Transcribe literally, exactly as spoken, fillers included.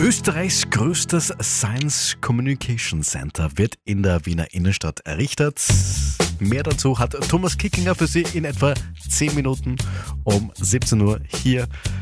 Österreichs größtes Science Communication Center wird in der Wiener Innenstadt errichtet. Mehr dazu hat Thomas Kickinger für Sie in etwa zehn Minuten um siebzehn Uhr hier